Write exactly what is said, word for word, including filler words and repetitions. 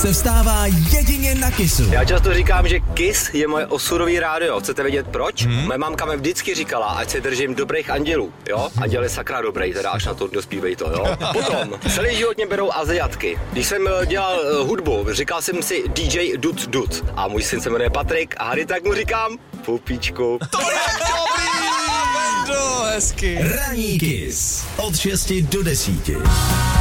se vstává jedině na Kissu. Já často říkám, že Kiss je moje osudový rádio. Chcete vědět proč? Hmm. Moje mamka mi vždycky říkala, ať se držím dobrých andělů, jo? Anděl je sakra dobrý, teda až na to dospívej to, jo? Potom, celý život mě berou Aziatky. Když jsem dělal uh, hudbu, říkal jsem si D J Dud Dud. A můj syn se jmenuje Patrik a Harry, tak mu říkám Pupíčku. To je dobrý! Vendo, hezky. Ranní Kiss od šesti do desíti.